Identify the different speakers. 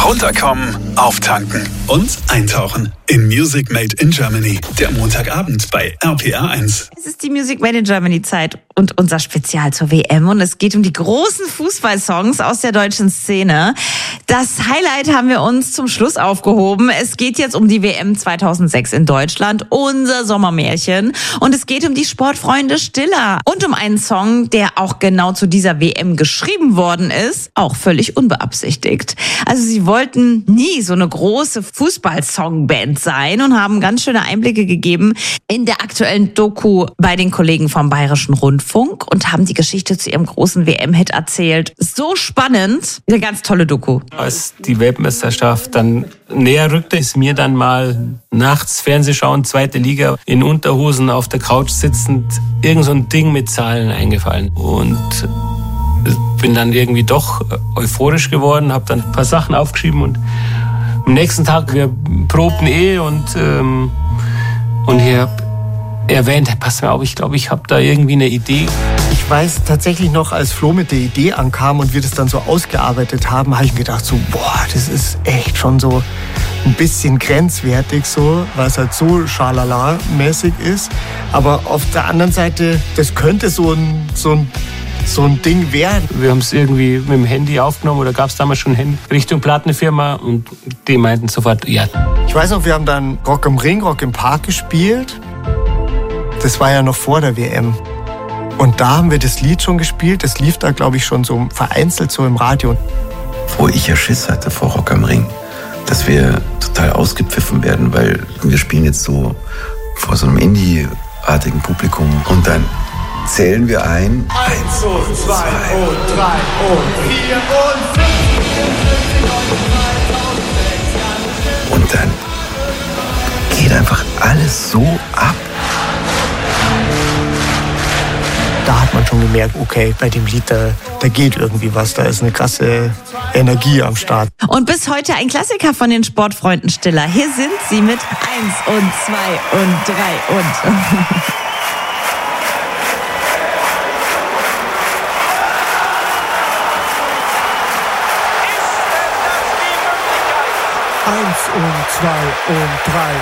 Speaker 1: Runterkommen, auftanken und eintauchen in Music Made in Germany. Der Montagabend bei RPR 1.
Speaker 2: Es ist die Music Made in Germany Zeit und unser Spezial zur WM. Und es geht um die großen Fußballsongs aus der deutschen Szene. Das Highlight haben wir uns zum Schluss aufgehoben. Es geht jetzt um die WM 2006 in Deutschland, unser Sommermärchen. Und es geht um die Sportfreunde Stiller und um einen Song, der auch genau zu dieser WM geschrieben worden ist, auch völlig unbeabsichtigt. Also sie wollten nie so eine große Fußball-Songband sein und haben ganz schöne Einblicke gegeben in der aktuellen Doku bei den Kollegen vom Bayerischen Rundfunk und haben die Geschichte zu ihrem großen WM-Hit erzählt. So spannend, eine ganz tolle Doku.
Speaker 3: Als die Weltmeisterschaft dann näher rückte, ist mir dann mal nachts Fernsehschauen, zweite Liga, in Unterhosen auf der Couch sitzend, irgend so ein Ding mit Zahlen eingefallen. Und bin dann irgendwie doch euphorisch geworden, habe dann ein paar Sachen aufgeschrieben und am nächsten Tag, wir probten und ich habe erwähnt, pass mal auf, ich glaube, ich habe da irgendwie eine Idee.
Speaker 4: Ich weiß tatsächlich noch, als Flo mit der Idee ankam und wir das dann so ausgearbeitet haben, habe ich mir gedacht, so, boah, das ist echt schon so ein bisschen grenzwertig, so, weil es halt so schalala-mäßig ist. Aber auf der anderen Seite, das könnte so ein Ding werden.
Speaker 3: Wir haben es irgendwie mit dem Handy aufgenommen oder gab es damals schon Handy Richtung Plattenfirma und die meinten sofort, ja.
Speaker 4: Ich weiß noch, wir haben dann Rock am Ring, Rock im Park gespielt. Das war ja noch vor der WM. Und da haben wir das Lied schon gespielt. Das lief da, glaube ich, schon so vereinzelt so im Radio.
Speaker 5: Wo ich ja Schiss hatte vor Rock am Ring, dass wir total ausgepfiffen werden, weil wir spielen jetzt so vor so einem Indie-artigen Publikum und dann zählen wir ein.
Speaker 6: 1 und 2 und 3 und 4 und 5.
Speaker 5: Und dann geht einfach alles so ab.
Speaker 4: Da hat man schon gemerkt, okay, bei dem Lied, da geht irgendwie was. Da ist eine krasse Energie am Start.
Speaker 2: Und bis heute ein Klassiker von den Sportfreunden Stiller. Hier sind sie mit 1 und 2 und 3 und...
Speaker 4: 1 und 2 und 3